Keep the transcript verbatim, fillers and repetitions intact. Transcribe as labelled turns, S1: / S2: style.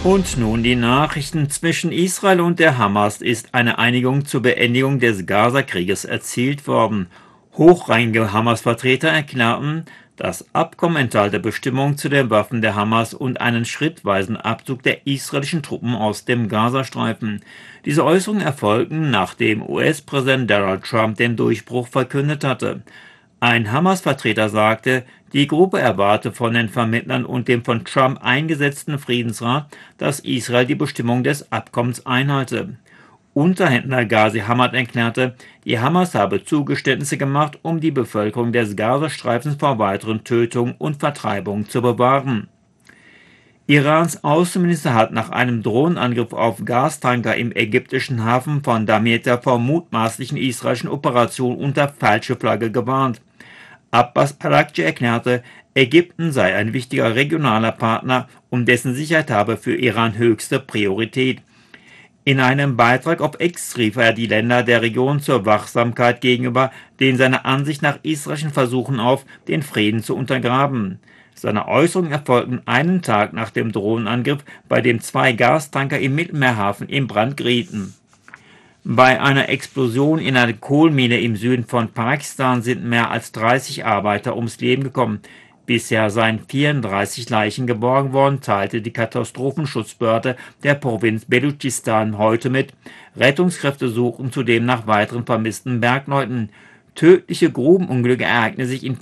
S1: Und nun die Nachrichten. Zwischen Israel und der Hamas ist eine Einigung zur Beendigung des Gaza-Krieges erzielt worden. Hochrangige Hamas-Vertreter erklärten, das Abkommen enthalte Bestimmungen zu den Waffen der Hamas und einen schrittweisen Abzug der israelischen Truppen aus dem Gazastreifen. Diese Äußerungen erfolgten, nachdem U S-Präsident Donald Trump den Durchbruch verkündet hatte. Ein Hamas-Vertreter sagte, die Gruppe erwarte von den Vermittlern und dem von Trump eingesetzten Friedensrat, dass Israel die Bestimmungen des Abkommens einhalte. Unterhändler Ghazi Hamad erklärte, die Hamas habe Zugeständnisse gemacht, um die Bevölkerung des Gazastreifens vor weiteren Tötungen und Vertreibungen zu bewahren. Irans Außenminister hat nach einem Drohnenangriff auf Gastanker im ägyptischen Hafen von Damietta vor mutmaßlichen israelischen Operationen unter falsche Flagge gewarnt. Abbas Araghchi erklärte, Ägypten sei ein wichtiger regionaler Partner und dessen Sicherheit habe für Iran höchste Priorität. In einem Beitrag auf X rief er die Länder der Region zur Wachsamkeit gegenüber den seiner Ansicht nach israelischen Versuchen auf, den Frieden zu untergraben. Seine Äußerungen erfolgten einen Tag nach dem Drohnenangriff, bei dem zwei Gastanker im Mittelmeerhafen in Brand gerieten. Bei einer Explosion in einer Kohlmine im Süden von Pakistan sind mehr als dreißig Arbeiter ums Leben gekommen. Bisher seien vierunddreißig Leichen geborgen worden, teilte die Katastrophenschutzbehörde der Provinz Belutschistan heute mit. Rettungskräfte suchen zudem nach weiteren vermissten Bergleuten. Tödliche Grubenunglücke ereigneten sich in